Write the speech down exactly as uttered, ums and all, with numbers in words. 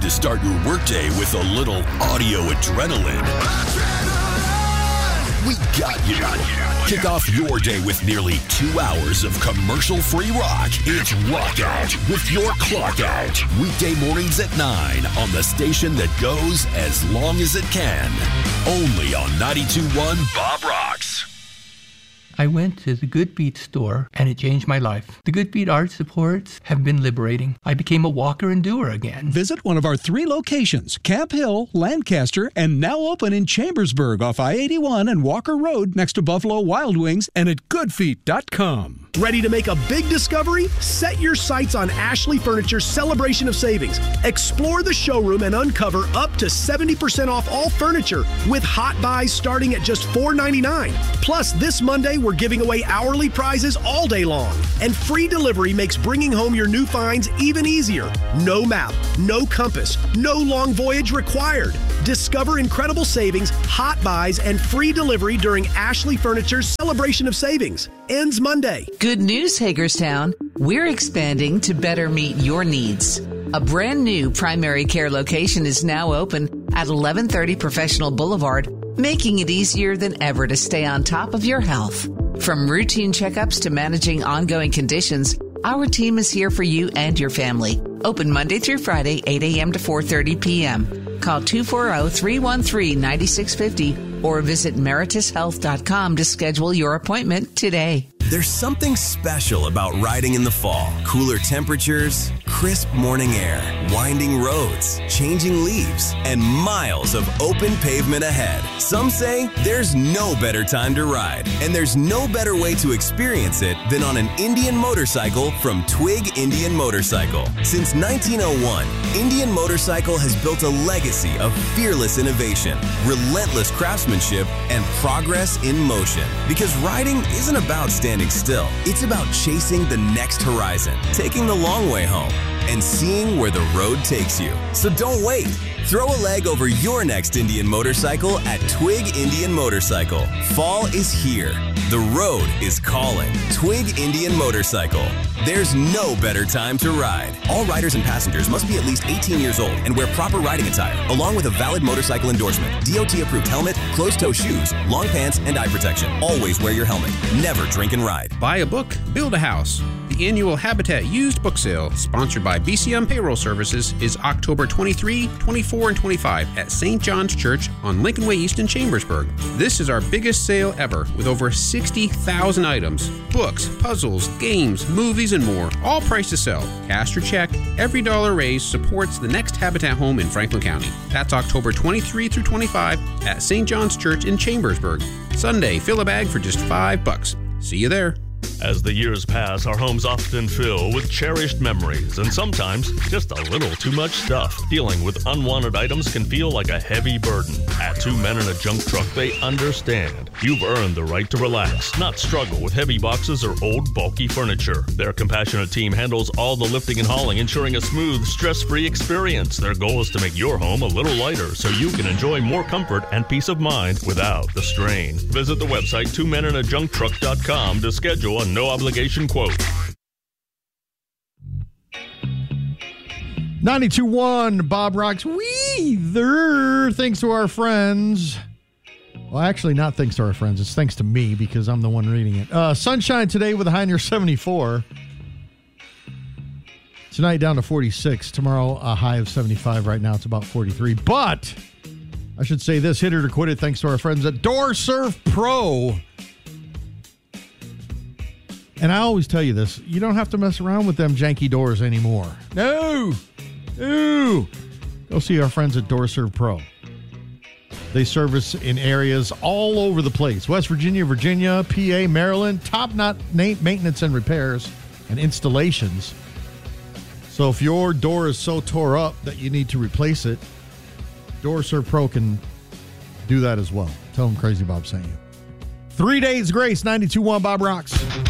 to start your workday with a little audio adrenaline? We got you. Kick off your day with nearly two hours of commercial-free rock. It's Rock Out with your clock out. Weekday mornings at nine on the station that goes as long as it can. Only on ninety-two point one Bob Rocks. I went to the Good Beat store, and it changed my life. The Good Beat art supports have been liberating. I became a walker and doer again. Visit one of our three locations, Camp Hill, Lancaster, and now open in Chambersburg off I eighty-one and Walker Road next to Buffalo Wild Wings, and at good feet dot com. Ready to make a big discovery? Set your sights on Ashley Furniture's Celebration of Savings. Explore the showroom and uncover up to seventy percent off all furniture with hot buys starting at just four ninety-nine. Plus, this Monday, we're giving away hourly prizes all day long. And free delivery makes bringing home your new finds even easier. No map, no compass, no long voyage required. Discover incredible savings, hot buys, and free delivery during Ashley Furniture's Celebration of Savings. Ends Monday. Good news, Hagerstown. We're expanding to better meet your needs. A brand new primary care location is now open at eleven thirty Professional Boulevard, making it easier than ever to stay on top of your health. From routine checkups to managing ongoing conditions, our team is here for you and your family. Open Monday through Friday, eight a.m. to four thirty p.m. Call two four zero, three one three, nine six five zero or visit meritus health dot com to schedule your appointment today. There's something special about riding in the fall. Cooler temperatures, crisp morning air, winding roads, changing leaves, and miles of open pavement ahead. Some say there's no better time to ride, and there's no better way to experience it than on an Indian motorcycle from Twig Indian Motorcycle. Since nineteen oh one, Indian Motorcycle has built a legacy of fearless innovation, relentless craftsmanship, and progress in motion. Because riding isn't about standing still. It's about chasing the next horizon, taking the long way home, and seeing where the road takes you. So don't wait. Throw a leg over your next Indian motorcycle at Twig Indian Motorcycle. Fall is here. The road is calling. Twig Indian Motorcycle. There's no better time to ride. All riders and passengers must be at least eighteen years old and wear proper riding attire, along with a valid motorcycle endorsement, D O T-approved helmet, closed-toe shoes, long pants, and eye protection. Always wear your helmet. Never drink and ride. Buy a book, build a house. The annual Habitat Used Book Sale, sponsored by B C M Payroll Services, is October twenty-third, twenty-fourth, and twenty-fifth at Saint John's Church on Lincoln Way East in Chambersburg. This is our biggest sale ever, with over sixty thousand items, books, puzzles, games, movies, and more, all priced to sell. Cash or check, every dollar raised supports the next Habitat home in Franklin County. That's October twenty-third through twenty-fifth at Saint John's Church in Chambersburg. Sunday, fill a bag for just five bucks. See you there. As the years pass, our homes often fill with cherished memories and sometimes just a little too much stuff. Dealing with unwanted items can feel like a heavy burden. At Two Men in a Junk Truck, they understand. You've earned the right to relax, not struggle with heavy boxes or old, bulky furniture. Their compassionate team handles all the lifting and hauling, ensuring a smooth, stress-free experience. Their goal is to make your home a little lighter so you can enjoy more comfort and peace of mind without the strain. Visit the website two men in a junk truck dot com to schedule a no-obligation quote. ninety-two point one Bob Rocks. Wee there. Thanks to our friends. Well, actually, not thanks to our friends. It's thanks to me because I'm the one reading it. Uh, sunshine today with a high near seventy-four. Tonight down to forty-six. Tomorrow a high of seventy-five. Right now it's about forty-three. But I should say this, hit it or quit it, thanks to our friends at DoorServe Pro. And I always tell you this, you don't have to mess around with them janky doors anymore. No! No! Go see our friends at DoorServe Pro. They service in areas all over the place. West Virginia, Virginia, P A, Maryland. Top-notch maintenance and repairs and installations. So if your door is so tore up that you need to replace it, DoorServe Pro can do that as well. Tell them Crazy Bob sent you. Three days grace, ninety-two point one Bob Rocks.